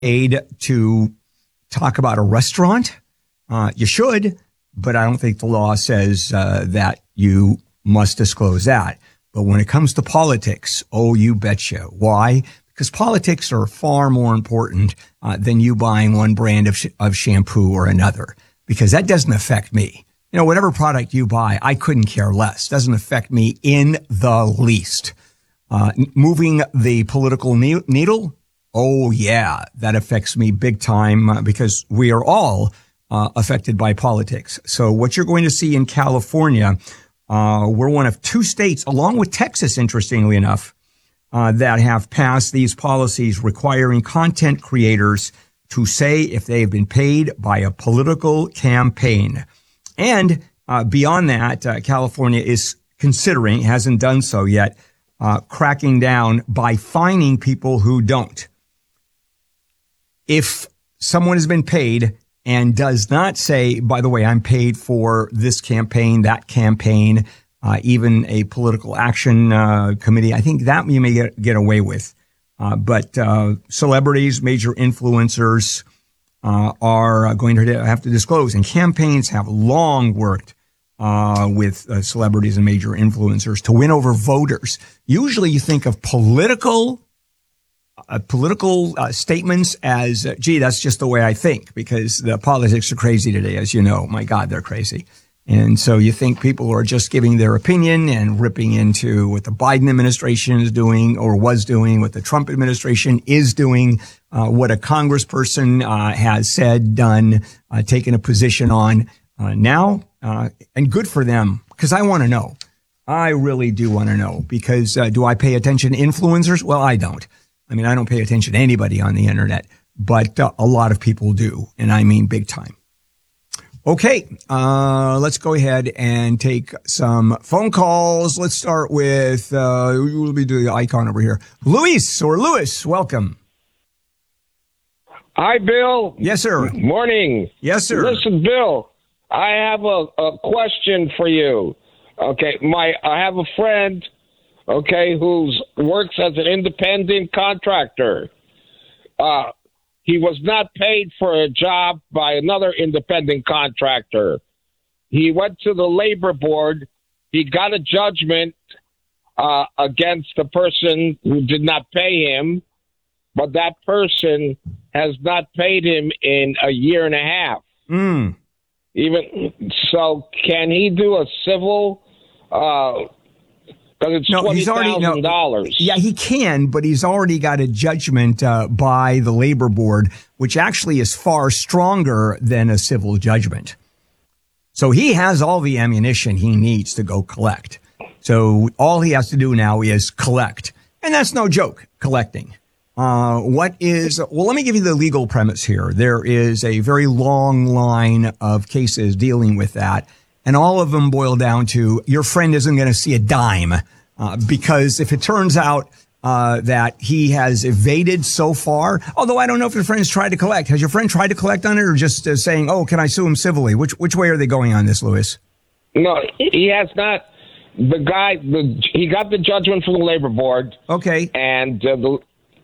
aid to talk about a restaurant? You should, but I don't think the law says that you must disclose that. But when it comes to politics, oh, you betcha. Why? Because politics are far more important than you buying one brand of shampoo or another, because that doesn't affect me. You know, whatever product you buy, I couldn't care less. Doesn't affect me in the least. Moving the political needle, oh yeah, that affects me big time because we are all affected by politics. So what you're going to see in California, we're one of two states, along with Texas, interestingly enough, that have passed these policies requiring content creators to say if they have been paid by a political campaign. And beyond that, California is considering, hasn't done so yet, cracking down by fining people who don't. If someone has been paid and does not say, by the way, I'm paid for this campaign, that campaign, even a political action committee, I think that you may get away with. But celebrities, major influencers are going to have to disclose. And campaigns have long worked with celebrities and major influencers to win over voters. Usually you think of political statements as, gee, that's just the way I think, because the politics are crazy today, as you know. My God, they're crazy. And so you think people are just giving their opinion and ripping into what the Biden administration is doing or was doing, what the Trump administration is doing, what a congressperson has said, done, taken a position on now. And good for them, because I want to know. I really do want to know, because do I pay attention to influencers? Well, I don't. I mean, I don't pay attention to anybody on the internet, but a lot of people do, and I mean big time. Okay, let's go ahead and take some phone calls. Let's start with, we'll be doing the icon over here. Luis, welcome. Hi, Bill. Yes, sir. Morning. Yes, sir. Listen, Bill, I have a question for you. Okay, I have a friend, okay, who works as an independent contractor. He was not paid for a job by another independent contractor. He went to the labor board. He got a judgment against the person who did not pay him, but that person has not paid him in a year and a half. Even so, can he do a civil? Because it's $20,000. Yeah, he can, but he's already got a judgment by the labor board, which actually is far stronger than a civil judgment. So he has all the ammunition he needs to go collect. So all he has to do now is collect. And that's no joke, collecting. Well, let me give you the legal premise here. There is a very long line of cases dealing with that. And all of them boil down to your friend isn't going to see a dime, because if it turns out that he has evaded so far, although I don't know if your friend's tried to collect. Has your friend tried to collect on it, or just saying, oh, can I sue him civilly? Which way are they going on this, Louis? No, he has not. He got the judgment from the labor board. Okay. And the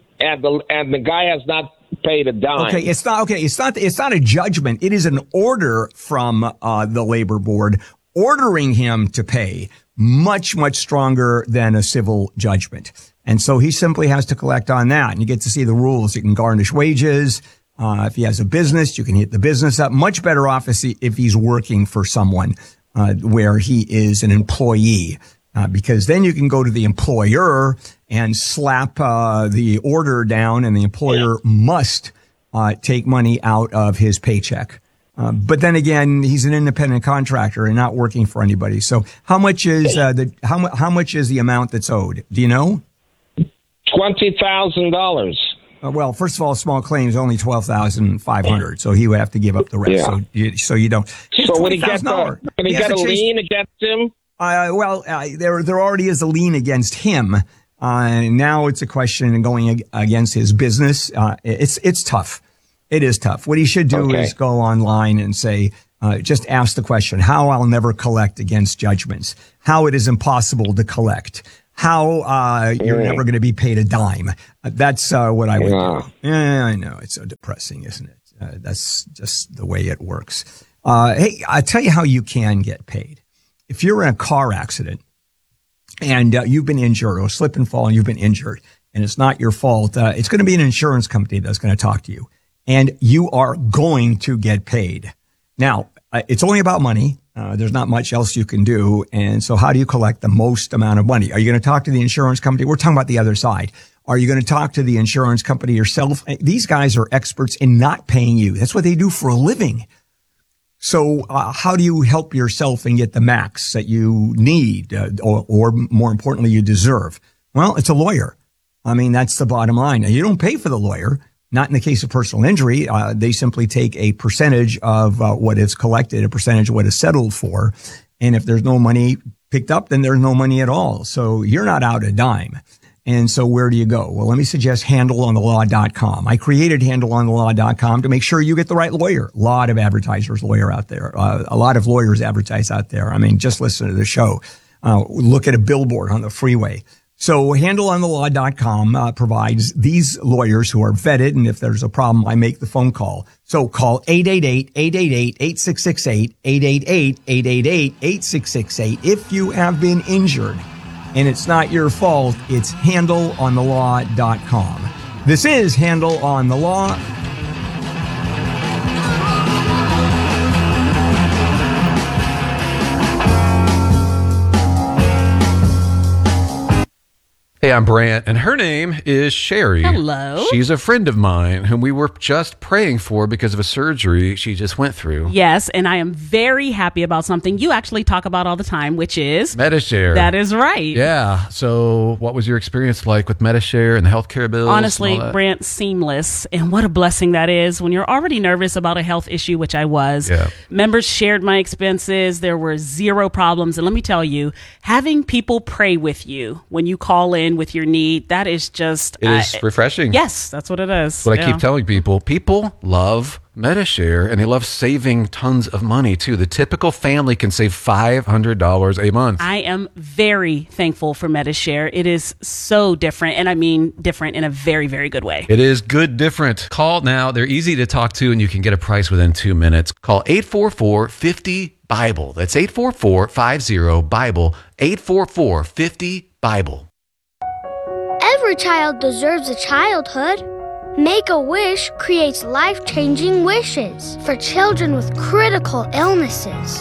guy has not paid a dime. Okay, it's not a judgment. It is an order from the labor board ordering him to pay, much stronger than a civil judgment. And so he simply has to collect on that. And you get to see the rules. You can garnish wages. If he has a business, you can hit the business up. Much better off if he's working for someone where he is an employee. Because then you can go to the employer and slap the order down, and the employer must take money out of his paycheck. But then again, he's an independent contractor and not working for anybody. So how much is how much is the amount that's owed? Do you know? $20,000. Well, first of all, small claims only $12,500, so he would have to give up the rest. Yeah. So you don't. So when he get a lien against him? There already is a lien against him. Now it's a question of going against his business. It's tough. It is tough. What he should do is go online and say, just ask the question, how I'll never collect against judgments, how it is impossible to collect, how you're never going to be paid a dime. That's what I would do. Yeah, I know. It's so depressing, isn't it? That's just the way it works. Hey, I'll tell you how you can get paid. If you're in a car accident and you've been injured or slip and fall and you've been injured and it's not your fault, it's going to be an insurance company that's going to talk to you and you are going to get paid. Now, it's only about money. There's not much else you can do. And so how do you collect the most amount of money? Are you going to talk to the insurance company? We're talking about the other side. Are you going to talk to the insurance company yourself? These guys are experts in not paying you. That's what they do for a living. So how do you help yourself and get the max that you need or more importantly, you deserve? Well, it's a lawyer. I mean, that's the bottom line. Now, you don't pay for the lawyer. Not in the case of personal injury. They simply take a percentage of what is collected, a percentage of what is settled for. And if there's no money picked up, then there's no money at all. So you're not out a dime. And so where do you go? Well, let me suggest handleonthelaw.com. I created handleonthelaw.com to make sure you get the right lawyer. A lot of advertisers lawyer out there. A lot of lawyers advertise out there. I mean, just listen to the show. Look at a billboard on the freeway. So handleonthelaw.com provides these lawyers who are vetted. And if there's a problem, I make the phone call. So call 888-888-8668, 888-888-8668 if you have been injured. And it's not your fault. It's handleonthelaw.com. This is Handle on the Law. Hey, I'm Brant, and her name is Sherry. Hello. She's a friend of mine whom we were just praying for because of a surgery she just went through. Yes, and I am very happy about something you actually talk about all the time, which is Medi-Share. That is right. Yeah. So what was your experience like with Medi-Share and the healthcare bills? Honestly, Brant, seamless. And what a blessing that is when you're already nervous about a health issue, which I was. Yeah. Members shared my expenses. There were zero problems. And let me tell you, having people pray with you when you call in with your need, that is just... It is refreshing. Yes, that's what it is. What I keep telling people. People love Medi-Share, and they love saving tons of money, too. The typical family can save $500 a month. I am very thankful for Medi-Share. It is so different, and I mean different in a very, very good way. It is good different. Call now. They're easy to talk to, and you can get a price within 2 minutes. Call 844-50-BIBLE. That's 844-50-BIBLE, 844-50-BIBLE. Every child deserves a childhood. Make-A-Wish creates life-changing wishes for children with critical illnesses.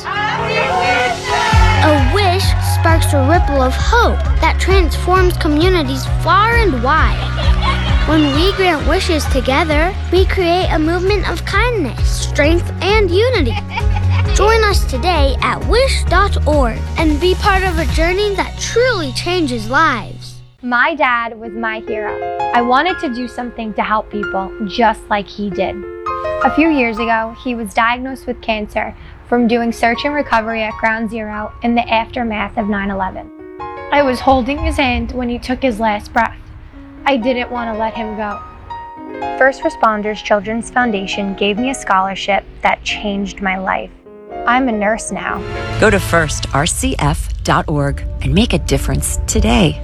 A wish sparks a ripple of hope that transforms communities far and wide. When we grant wishes together, we create a movement of kindness, strength, and unity. Join us today at wish.org and be part of a journey that truly changes lives. My dad was my hero. I wanted to do something to help people just like he did. A few years ago, he was diagnosed with cancer from doing search and recovery at Ground Zero in the aftermath of 9/11. I was holding his hand when he took his last breath. I didn't want to let him go. First Responders Children's Foundation gave me a scholarship that changed my life. I'm a nurse now. Go to firstrcf.org and make a difference today.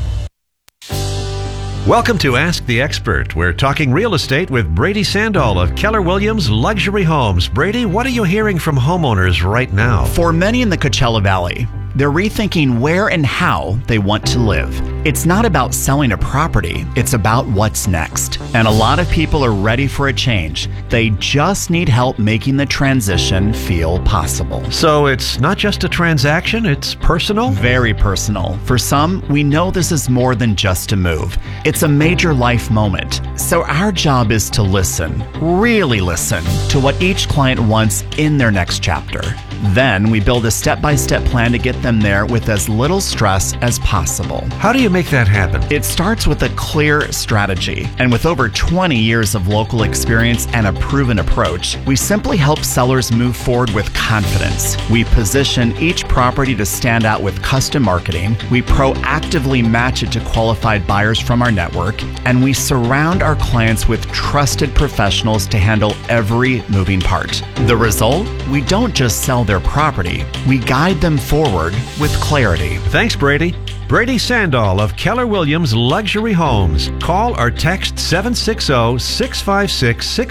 Welcome to Ask the Expert. We're talking real estate with Brady Sandall of Keller Williams Luxury Homes. Brady, what are you hearing from homeowners right now? For many in the Coachella Valley, they're rethinking where and how they want to live. It's not about selling a property, it's about what's next. And a lot of people are ready for a change. They just need help making the transition feel possible. So it's not just a transaction, it's personal? Very personal. For some, we know this is more than just a move. It's a major life moment. So our job is to listen, really listen, to what each client wants in their next chapter. Then we build a step-by-step plan to get them there with as little stress as possible. How do you make that happen? It starts with a clear strategy. And with over 20 years of local experience and a proven approach, we simply help sellers move forward with confidence. We position each property to stand out with custom marketing. We proactively match it to qualified buyers from our network. And we surround our clients with trusted professionals to handle every moving part. The result? We don't just sell their property. We guide them forward with clarity. Thanks, Brady. Brady Sandall of Keller Williams Luxury Homes. Call or text 760-656-6600.